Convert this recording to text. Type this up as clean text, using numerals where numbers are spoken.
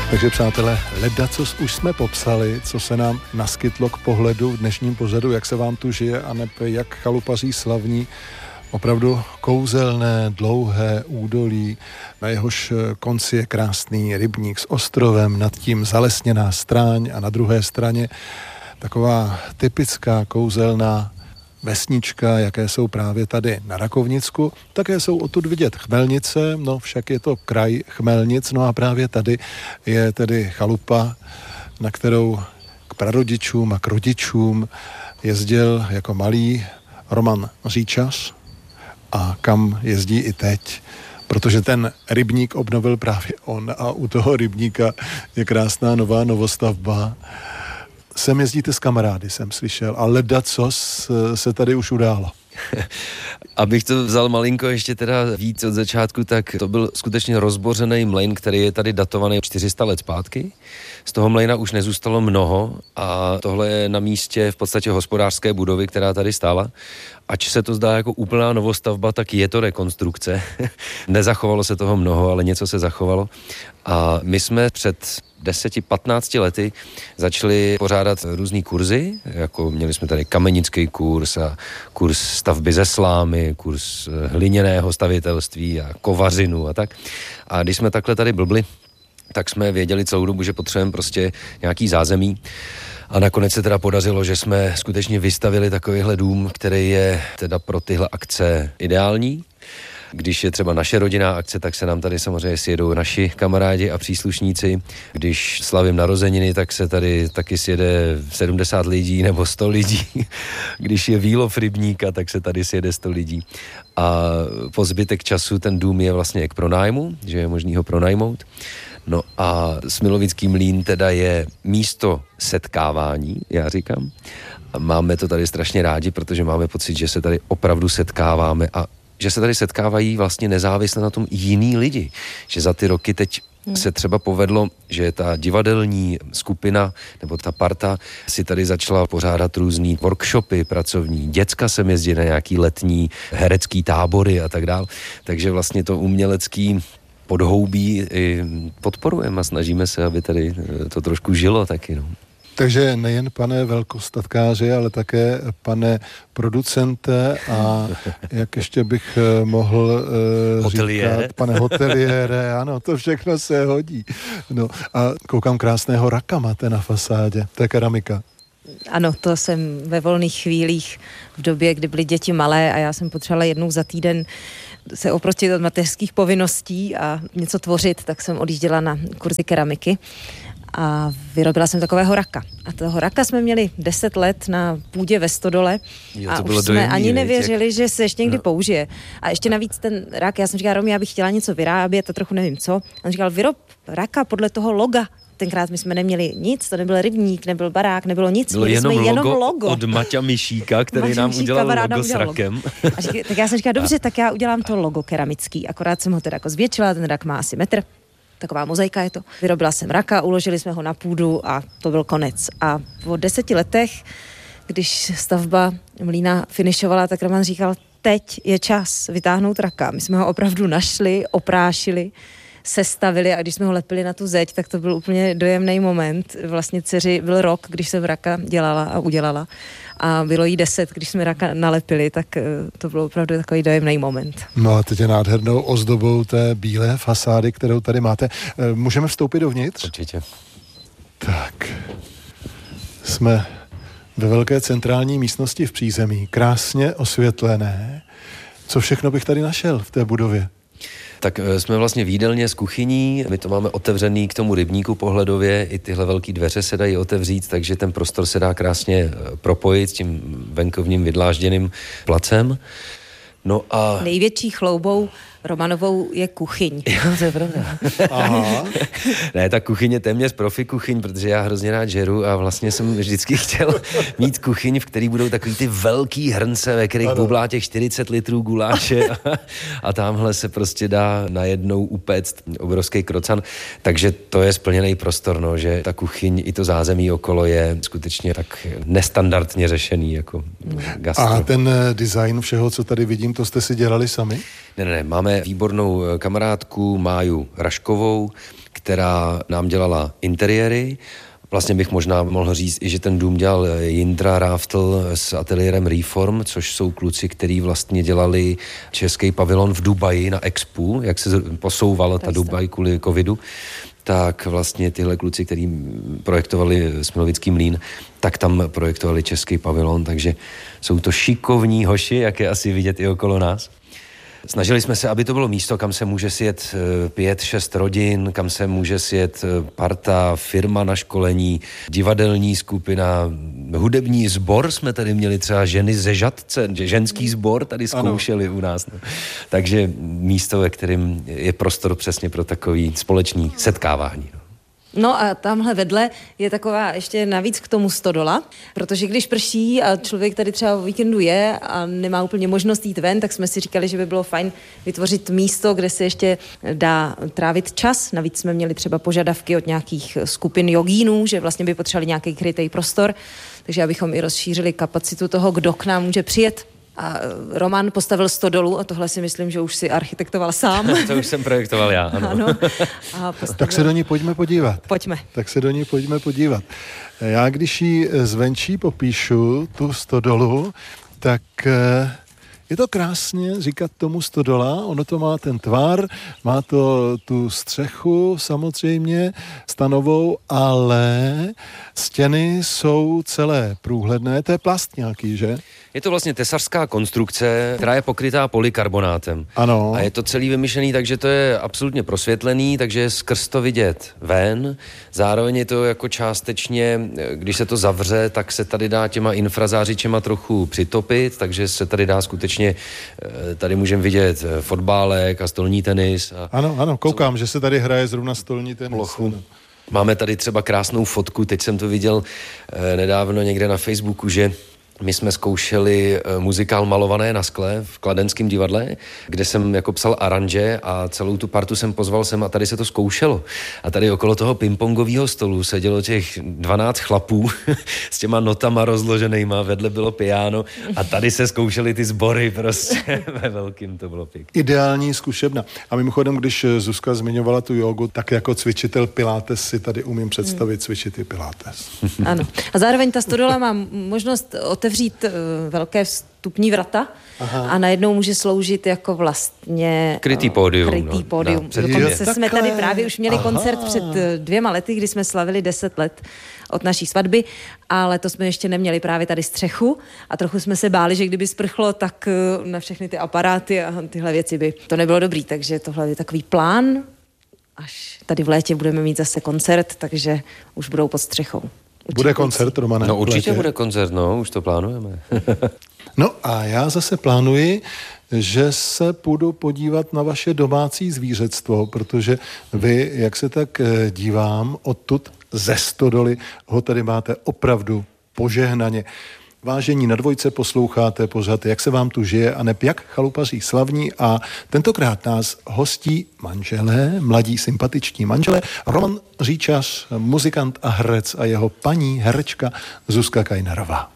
Takže přátelé, ledacos už jsme popsali, co se nám naskytlo k pohledu v dnešním pořadu, jak se vám tu žije a jak chalupaří slavní. Opravdu kouzelné, dlouhé údolí, na jehož konci je krásný rybník s ostrovem, nad tím zalesněná stráň a na druhé straně taková typická kouzelná vesnička, jaké jsou právě tady na Rakovnicku. Také jsou odtud vidět Chmelnice, no však je to kraj Chmelnic, no a právě tady je tedy chalupa, na kterou k prarodičům a k rodičům jezdil jako malý Roman Říčař a kam jezdí i teď, protože ten rybník obnovil právě on a u toho rybníka je krásná nová novostavba. Sem jezdíte s kamarády, jsem slyšel, a ledacos se tady už událo. Abych to vzal malinko ještě teda víc od začátku, tak to byl skutečně rozbořený mlejn, který je tady datovaný 400 let zpátky. Z toho mlejna už nezůstalo mnoho a tohle je na místě v podstatě hospodářské budovy, která tady stála. Ač se to zdá jako úplná novostavba, tak je to rekonstrukce. Nezachovalo se toho mnoho, ale něco se zachovalo. A my jsme před 10-15 lety začali pořádat různý kurzy, jako měli jsme tady kamenický kurz a kurz stavby ze slámy, kurz hliněného stavitelství a kovařinu a tak. A když jsme takhle tady blbli, tak jsme věděli celou dobu, že potřebujeme prostě nějaký zázemí. A nakonec se teda podařilo, že jsme skutečně vystavili takovýhle dům, který je teda pro tyhle akce ideální. Když je třeba naše rodinná akce, tak se nám tady samozřejmě sjedou naši kamarádi a příslušníci. Když slavím narozeniny, tak se tady taky sjede 70 lidí nebo 100 lidí. Když je výlov rybníka, tak se tady sjede 100 lidí. A po zbytek času ten dům je vlastně k pronájmu, že je možný ho pronajmout. No a Smilovický mlýn teda je místo setkávání, já říkám. A máme to tady strašně rádi, protože máme pocit, že se tady opravdu setkáváme a že se tady setkávají vlastně nezávisle na tom jiný lidi. Že za ty roky teď se třeba povedlo, že ta divadelní skupina nebo ta parta si tady začala pořádat různý workshopy pracovní. Děcka sem jezdí na nějaký letní herecký tábory a tak dál. Takže vlastně to umělecký podhoubí i podporujeme a snažíme se, aby tady to trošku žilo taky. No. Takže nejen pane velkostatkáři, ale také pane producente a jak ještě bych mohl říkat, pane hoteliére, ano, to všechno se hodí. No a koukám, krásného raka máte na fasádě, to je keramika. Ano, to jsem ve volných chvílích v době, kdy byly děti malé a já jsem potřebovala jednou za týden se oprostit od mateřských povinností a něco tvořit, tak jsem odjížděla na kurzy keramiky a vyrobila jsem takového raka. A toho raka jsme měli 10 let na půdě ve Stodole a už jsme ani nevěřili, že se ještě někdy použije. A ještě navíc ten rak, já jsem říkala, Romy, já bych chtěla něco vyrábět a trochu nevím co. A on říkal, vyrob raka podle toho loga. Tenkrát my jsme neměli nic, to nebyl rybník, nebyl barák, nebylo nic. Bylo jenom logo od Maťa Mišíka, který nám udělal logo s rakem. Tak já jsem říkala, dobře, tak já udělám to logo keramický, akorát jsem ho teda jako zvětšila, ten rak má asi metr. Taková mozaika je to. Vyrobila jsem raka, uložili jsme ho na půdu a to byl konec. A po 10 letech, když stavba mlýna finišovala, tak Roman říkal, teď je čas vytáhnout raka. My jsme ho opravdu našli, oprášili, sestavili a když jsme ho lepili na tu zeď, tak to byl úplně dojemný moment. Vlastně dceři byl rok, když jsem raka dělala a udělala a bylo jí 10, když jsme raka nalepili, tak to bylo opravdu takový dojemný moment. No a teď je nádhernou ozdobou té bílé fasády, kterou tady máte. Můžeme vstoupit dovnitř? Určitě. Tak, jsme ve velké centrální místnosti v přízemí, krásně osvětlené. Co všechno bych tady našel v té budově? Tak jsme vlastně v jídelně s kuchyní, my to máme otevřený k tomu rybníku pohledově, i tyhle velké dveře se dají otevřít, takže ten prostor se dá krásně propojit s tím venkovním vydlážděným placem. No a největší chloubou Romanovou je kuchyň. Jo, to je pravda. Aha. Ne, ta kuchyň je téměř profi kuchyň, protože já hrozně rád žeru a vlastně jsem vždycky chtěl mít kuchyň, v který budou takový ty velký hrnce, ve kterých bublá těch 40 litrů guláše a tamhle se prostě dá najednou upéct obrovský krocan. Takže to je splněný prostor, no, že ta kuchyň i to zázemí okolo je skutečně tak nestandardně řešený jako gastro. A ten design všeho, co tady vidím, to jste si dělali sami? Ne, máme výbornou kamarádku Máju Raškovou, která nám dělala interiéry. Vlastně bych možná mohl říct i, že ten dům dělal Jindra Ráftl s ateliérem Reform, což jsou kluci, kteří vlastně dělali český pavilon v Dubaji na Expu, jak se posouvala ta Dubaj kvůli covidu. Tak vlastně tyhle kluci, kteří projektovali Smilovický mlýn, tak tam projektovali český pavilon, takže jsou to šikovní hoši, jak je asi vidět i okolo nás. Snažili jsme se, aby to bylo místo, kam se může sjet 5-6 rodin, kam se může sjet parta, firma na školení, divadelní skupina, hudební sbor jsme tady měli třeba ženy ze Žatce, ženský sbor tady zkoušeli u nás. No. Takže místo, ve kterém je prostor přesně pro takový společný setkávání. No a tamhle vedle je taková ještě navíc k tomu stodola, protože když prší a člověk tady třeba o víkendu je a nemá úplně možnost jít ven, tak jsme si říkali, že by bylo fajn vytvořit místo, kde se ještě dá trávit čas. Navíc jsme měli třeba požadavky od nějakých skupin jogínů, že vlastně by potřebovali nějaký krytý prostor, takže abychom i rozšířili kapacitu toho, kdo k nám může přijet. A Roman postavil stodolu a tohle si myslím, že už si architektoval sám. To už jsem projektoval já, ano. Ano. A postavil... Tak se do ní pojďme podívat. Pojďme. Tak se do ní pojďme podívat. Já když ji zvenčí popíšu, tu stodolu, tak je to krásně říkat tomu stodola, ono to má ten tvar, má to tu střechu samozřejmě stanovou, ale stěny jsou celé průhledné, to je plast nějaký, že? Je to vlastně tesařská konstrukce, která je pokrytá polykarbonátem. Ano. A je to celý vymyšlený, takže to je absolutně prosvětlený, takže je skrz to vidět ven. Zároveň je to jako částečně, když se to zavře, tak se tady dá těma infrazářičema trochu přitopit, takže se tady dá skutečně, tady můžeme vidět fotbálek a stolní tenis. Ano, koukám, že se tady hraje zrovna stolní tenis. Plochu. Máme tady třeba krásnou fotku, teď jsem to viděl nedávno někde na Facebooku, že my jsme zkoušeli muzikál Malované na skle v Kladenském divadle, kde jsem jako psal aranže a celou tu partu jsem pozval sem a tady se to zkoušelo. A tady okolo toho pingpongového stolu sedělo těch 12 chlapů s těma notama rozloženýma, vedle bylo piano a tady se zkoušely ty sbory prostě ve velkým, to bylo pěkné. Ideální zkušebna. A mimochodem, když Zuzka zmiňovala tu jogu, tak jako cvičitel pilates si tady umím představit cvičit i pilates. Ano. A zároveň ta stodola má možnost otevřít velké vstupní vrata. Aha. A najednou může sloužit jako vlastně krytý pódium. Dokonce jsme tady právě už měli koncert před 2 lety, kdy jsme slavili 10 let od naší svatby, ale to jsme ještě neměli právě tady střechu a trochu jsme se báli, že kdyby sprchlo, tak na všechny ty aparáty a tyhle věci by to nebylo dobrý, takže tohle je takový plán, až tady v létě budeme mít zase koncert, takže už budou pod střechou. Bude koncert, Romane? No určitě bude koncert, no, už to plánujeme. No a já zase plánuji, že se půjdu podívat na vaše domácí zvířectvo, protože vy, jak se tak dívám, odtud ze stodoly ho tady máte opravdu požehnaně. Vážení, na Dvojce posloucháte pořad, jak se vám tu žije a neb jak chalupaří slavní a tentokrát nás hostí manželé, mladí sympatiční manželé, Roman Říčař, muzikant a herec a jeho paní herečka Zuzka Kajnerová.